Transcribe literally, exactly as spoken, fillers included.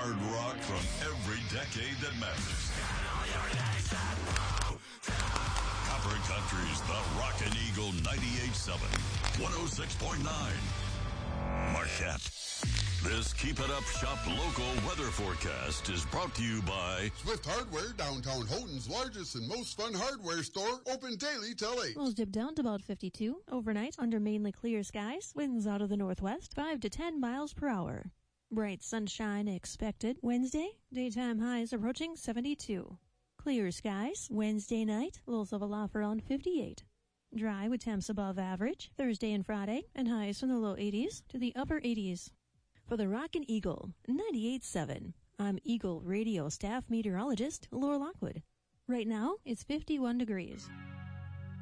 hard rock from every decade that matters. Copper Country's The Rockin' Eagle ninety-eight point seven, one oh six point nine. Marquette. This Keep It Up Shop local weather forecast is brought to you by Swift Hardware, downtown Houghton's largest and most fun hardware store, open daily till eight. We'll dip down to about fifty-two overnight under mainly clear skies, winds out of the northwest, five to ten miles per hour. Bright sunshine expected Wednesday, daytime highs approaching seventy-two. Clear skies Wednesday night, lows of a low around fifty-eight. Dry with temps above average Thursday and Friday, and highs from the low eighties to the upper eighties. For the Rockin' Eagle ninety-eight point seven, I'm Eagle Radio staff meteorologist Laura Lockwood. Right now, it's fifty-one degrees.